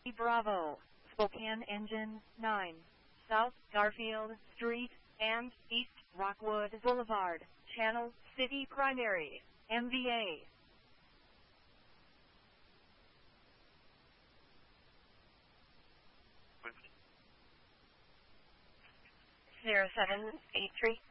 Bravo, Spokane Engine 9, South Garfield Street, and East Rockwood Boulevard, Channel City Primary, MVA. 0783.